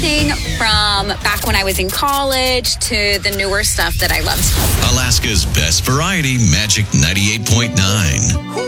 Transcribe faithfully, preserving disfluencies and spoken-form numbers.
everything from back when I was in college to the newer stuff that I loved. Alaska's best variety, Magic ninety-eight point nine.